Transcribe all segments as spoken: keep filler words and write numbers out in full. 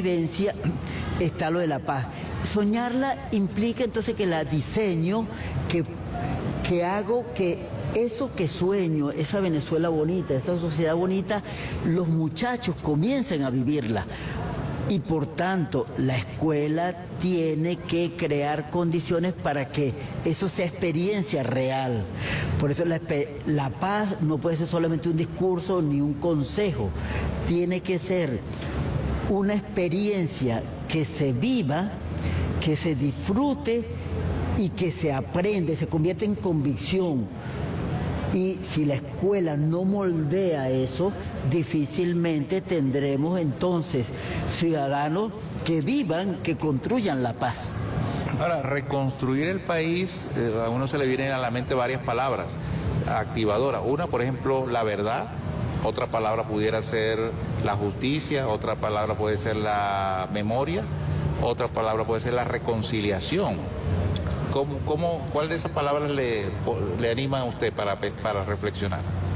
convivencia está lo de la paz. Soñarla implica entonces que la diseño, que, que hago que eso que sueño, esa Venezuela bonita, esa sociedad bonita, los muchachos comiencen a vivirla. Y por tanto, la escuela tiene que crear condiciones para que eso sea experiencia real. Por eso la, la paz no puede ser solamente un discurso ni un consejo. Tiene que ser una experiencia que se viva, que se disfrute y que se aprende, se convierte en convicción. Y si la escuela no moldea eso, difícilmente tendremos entonces ciudadanos que vivan, que construyan la paz. Ahora, reconstruir el país, eh, a uno se le vienen a la mente varias palabras activadoras. Una, por ejemplo, la verdad. Otra palabra pudiera ser la justicia. Otra palabra puede ser la memoria. Otra palabra puede ser la reconciliación. ¿Cómo, cómo, ¿Cuál de esas palabras le, le anima a usted para, para reflexionar?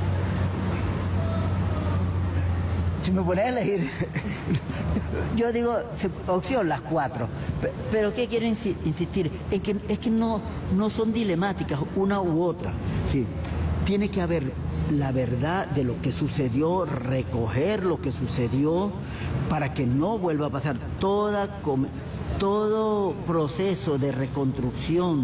Si me pones a elegir, yo digo opción las cuatro, pero ¿qué quiero insistir? En que, es que no, no son dilemáticas una u otra. Sí, tiene que haber la verdad de lo que sucedió, recoger lo que sucedió para que no vuelva a pasar. Toda, todo proceso de reconstrucción